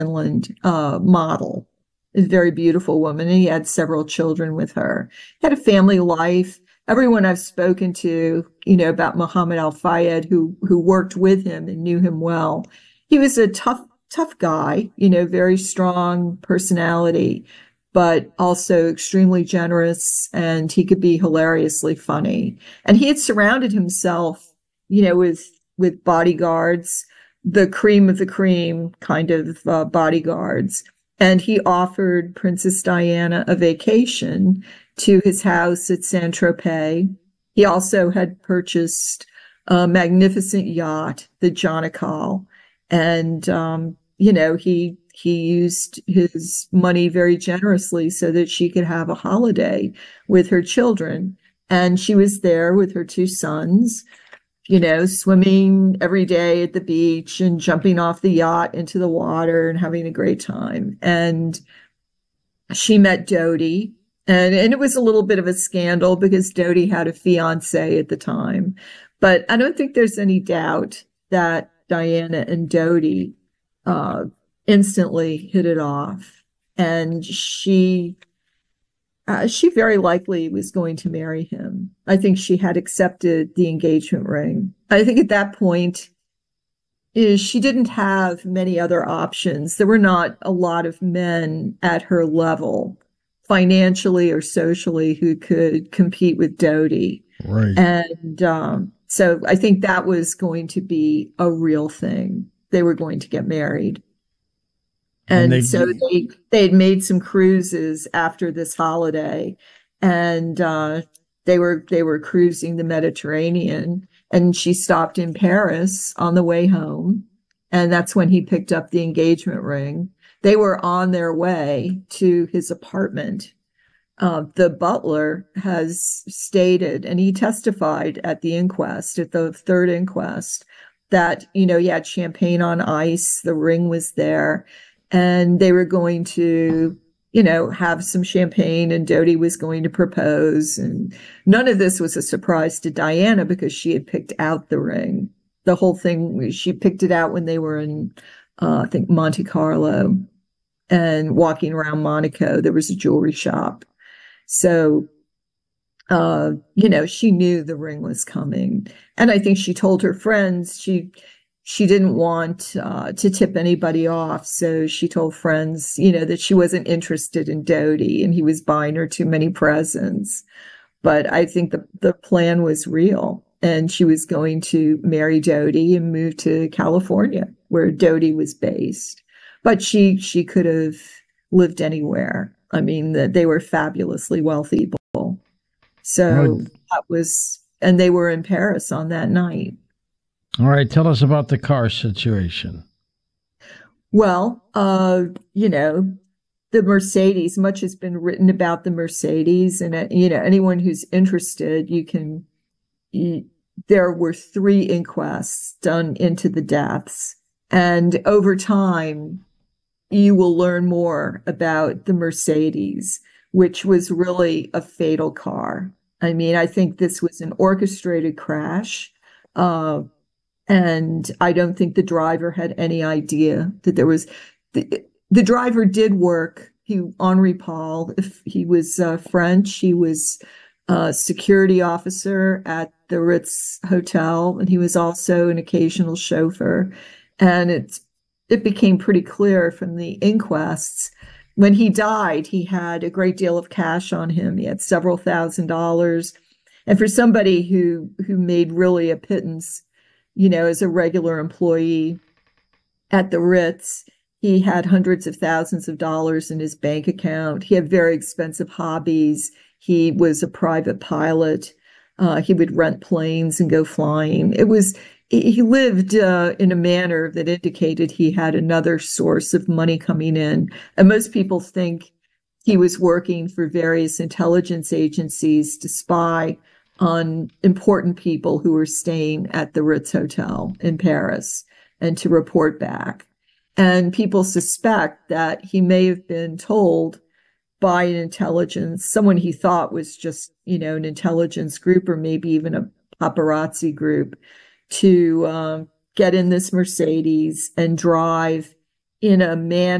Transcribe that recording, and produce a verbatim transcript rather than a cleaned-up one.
Finland uh, model, a very beautiful woman. And he had several children with her. He had a family life. Everyone I've spoken to, you know, about Muhammad al-Fayed, who who worked with him and knew him well, he was a tough, tough guy, you know, very strong personality, but also extremely generous, and he could be hilariously funny. And he had surrounded himself, you know, with with bodyguards, the cream of the cream kind of uh, bodyguards. And he offered Princess Diana a vacation to his house at Saint-Tropez. He also had purchased a magnificent yacht, the Jonacol. And, um, you know, he he used his money very generously so that she could have a holiday with her children. And she was there with her two sons, you know, swimming every day at the beach and jumping off the yacht into the water and having a great time. And she met Dodi. And, and it was a little bit of a scandal because Dodi had a fiance at the time. But I don't think there's any doubt that Diana and Dodi uh, instantly hit it off. And she uh, she very likely was going to marry him. I think she had accepted the engagement ring. I think at that point, is she didn't have many other options. There were not a lot of men at her level, financially or socially, who could compete with Dodi. Right. And um, so I think that was going to be a real thing. They were going to get married. And And they, so they they had made some cruises after this holiday, and uh, they were they were cruising the Mediterranean, and she stopped in Paris on the way home, and that's when he picked up the engagement ring. They were on their way to his apartment. Uh, the butler has stated, and he testified at the inquest, at the third inquest, that, you know, he had champagne on ice, the ring was there, and they were going to, you know, have some champagne, and Dodi was going to propose. And none of this was a surprise to Diana because she had picked out the ring. The whole thing, she picked it out when they were in, uh, I think, Monte Carlo and walking around Monaco. There was a jewelry shop. So, uh, you know, she knew the ring was coming. And I think she told her friends she she didn't want uh, to tip anybody off. So she told friends, you know, that she wasn't interested in Dodi and he was buying her too many presents. But I think the, the plan was real. And she was going to marry Dodi and move to California, where Dodi was based. But she she could have lived anywhere. I mean, they were fabulously wealthy people. well, So that was, and they were in Paris on that night. all right, tell us about the car situation. Well, uh, you know, the Mercedes, much has been written about the Mercedes, and, uh, you know, anyone who's interested, you can, you, there were three inquests done into the deaths. And over time, you will learn more about the Mercedes, which was really a fatal car. I mean, I think this was an orchestrated crash. Uh, and I don't think the driver had any idea that there was, the, the driver did work. He, Henri Paul, if he was uh, French, he was a security officer at the Ritz Hotel, and he was also an occasional chauffeur. And it's it became pretty clear from the inquests. When he died, he had a great deal of cash on him. He had several thousand dollars. And for somebody who who made really a pittance, you know, as a regular employee at the Ritz, he had hundreds of thousands of dollars in his bank account. He had very expensive hobbies. He was a private pilot. Uh, he would rent planes and go flying. It was He lived uh, in a manner that indicated he had another source of money coming in. And most people think he was working for various intelligence agencies to spy on important people who were staying at the Ritz Hotel in Paris and to report back. And people suspect that he may have been told by an intelligence, someone he thought was just, you know, an intelligence group or maybe even a paparazzi group, to um, get in this Mercedes and drive in a manner